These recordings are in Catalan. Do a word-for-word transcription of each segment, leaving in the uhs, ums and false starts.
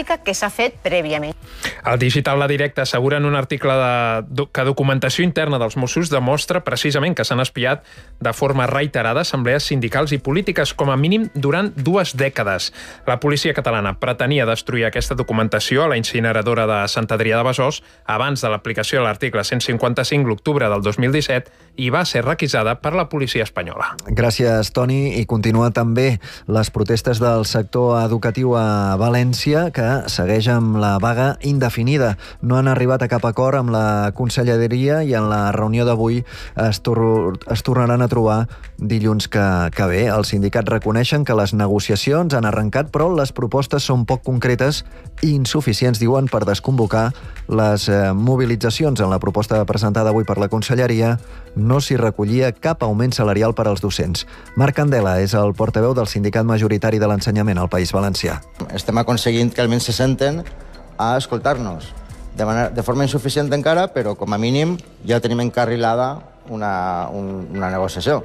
pràctica que s'ha fet prèviament. El Digital La Directa assegura en un article de, que documentació interna dels Mossos demostra precisament que s'han espiat de forma reiterada assemblees sindicals i polítiques, com a mínim durant dues dècades. La policia catalana pretenia destruir aquesta documentació a la incineradora de Sant Adrià de Besòs abans de l'aplicació de l'article cent cinquanta-cinc l'octubre del dos mil disset i va ser requisada per la policia espanyola. Gràcies, Toni. I continua també les protestes del sector educatiu a València, que segueix amb la vaga indefinida. No han arribat a cap acord amb la conselleria i en la reunió d'avui es, tor es tornaran a trobar dilluns que, que ve. Els sindicats reconeixen que les negociacions han arrencat, però les propostes són poc concretes i insuficients, diuen, per desconvocar les eh, mobilitzacions. En la proposta presentada avui per la conselleria no s'hi recollia cap augment salarial per als docents. Marc Candela és el portaveu del sindicat majoritari de l'ensenyament al País Valencià. Estem aconseguint que almenys se senten a escoltar-nos. De, manera, de forma insuficient encara, però com a mínim ja tenim encarrilada una, un, una negociació.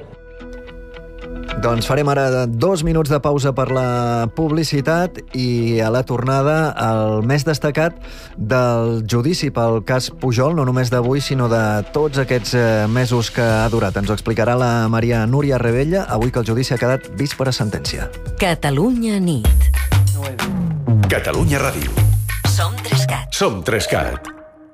Doncs farem ara dos minuts de pausa per la publicitat i a la tornada el més destacat del judici pel cas Pujol, no només d'avui, sinó de tots aquests mesos que ha durat. Ens ho explicarà la Maria Núria Rebella, avui que el judici ha quedat vist per a sentència. Catalunya nit. Catalunya Ràdio. Som Trescat. Som Trescat.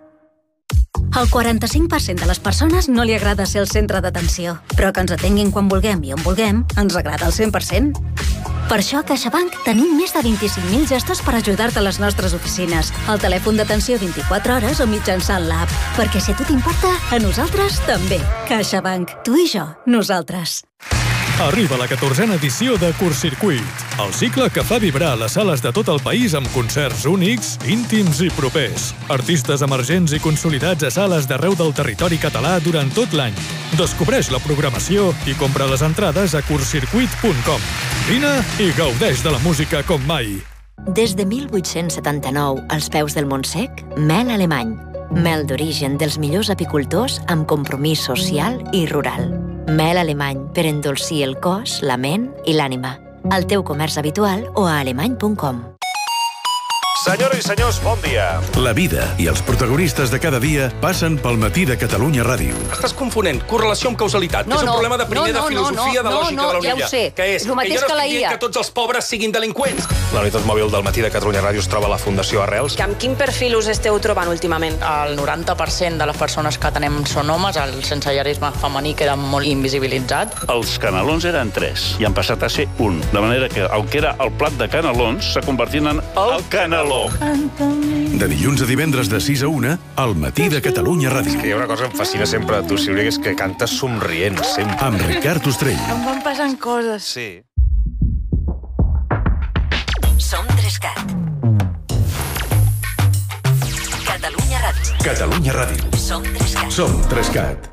Al quaranta-cinc per cent de les persones no li agrada ser el centre d'atenció, però que ens atenguin quan vulguem i on vulguem ens agrada al cent per cent. Per això a CaixaBank tenim més de vint-i-cinc mil gestors per ajudar-te a les nostres oficines, al telèfon d'atenció vint-i-quatre hores o mitjançant l'app. Perquè si a tu t'importa, a nosaltres també. CaixaBank. Tu i jo. Nosaltres. Arriba la catorzena edició de Curtcircuit, el cicle que fa vibrar les sales de tot el país amb concerts únics, íntims i propers. Artistes emergents i consolidats a sales d'arreu del territori català durant tot l'any. Descobreix la programació i compra les entrades a curtcircuit punt com. Vine i gaudeix de la música com mai. Des de mil vuit-cents setanta-nou, als peus del Montsec, mel alemany. Mel d'origen dels millors apicultors amb compromís social i rural. Mel alemany per endolcir el cos, la ment i l'ànima. Al teu comerç habitual o a alemany punt com. Senyores i senyors, bon dia. La vida i els protagonistes de cada dia passen pel matí de Catalunya Ràdio. Estàs confonent correlació amb causalitat, no, que és un no, problema de primer no, no, de filosofia no, no, de lògica no, de la ja Unió. ho sé. Que és, és el mateix que jo no que la estic I A. dient que tots els pobres siguin delinqüents. La unitat mòbil del matí de Catalunya Ràdio es troba a la Fundació Arrels. Amb quin perfil us esteu trobant últimament? El noranta per cent de les persones que tenem són homes, el sensellarisme femení queda molt invisibilitzat. Els canelons eren tres i han passat a ser un, de manera que el que era el plat de canelons s'ha convertit en el caneló. De dilluns a divendres de sis a una, al matí de Catalunya Ràdio. És que hi ha una cosa que em fascina sempre de tu, Sílvia, que és que cantes somrient, sempre. Amb Ricard Ostrell. Em van passant coses. Sí. Som Trescat. Catalunya Ràdio. Catalunya Ràdio. Som Trescat. Som Trescat.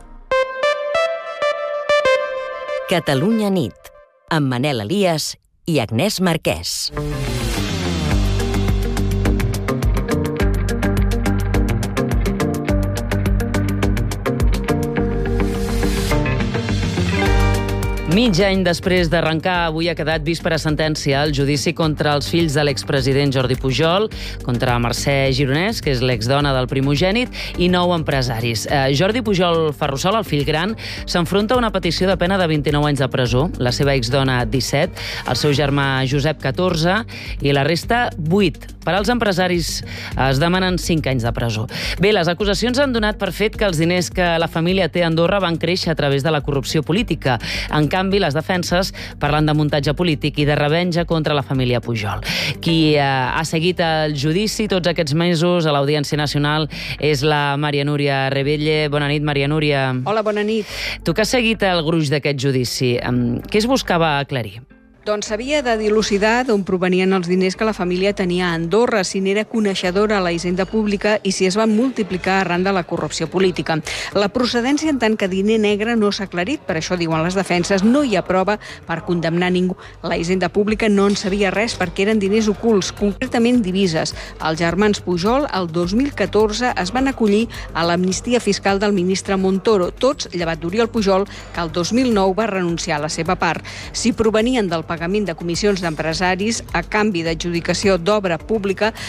Catalunya nit. Amb Manel Elias i Agnès Marquès. Mig any després d'arrencar, avui ha quedat vist per a sentència el judici contra els fills de l'expresident Jordi Pujol, contra Mercè Gironès, que és l'exdona del primogènit, i nou empresaris. Eh, Jordi Pujol Ferrusola, el fill gran, s'enfronta a una petició de pena de vint-i-nou anys de presó, la seva exdona disset, el seu germà Josep catorze i la resta vuit. Per als empresaris es demanen cinc anys de presó. Bé, les acusacions han donat per fet que els diners que la família té a Andorra van créixer a través de la corrupció política. En canvi, les defenses parlen de muntatge polític i de revenja contra la família Pujol. Qui eh, ha seguit el judici tots aquests mesos a l'Audiència Nacional és la Maria Núria Rebella. Bona nit, Maria Núria. Hola, bona nit. Tu que has seguit el gruix d'aquest judici, què es buscava aclarir? Doncs s'havia de dilucidar d'on provenien els diners que la família tenia a Andorra, si n'era coneixedora a la hisenda pública i si es van multiplicar arran de la corrupció política. La procedència en tant que diner negre no s'ha aclarit, per això diuen les defenses, no hi ha prova per condemnar ningú. La hisenda pública no en sabia res perquè eren diners ocults, concretament divises. Els germans Pujol, el dos mil catorze, es van acollir a l'amnistia fiscal del ministre Montoro, tots llevat d'Oriol Pujol, que el dos mil nou va renunciar a la seva part. Si provenien del pagament de comissions d'empresaris a canvi d'adjudicació d'obra pública,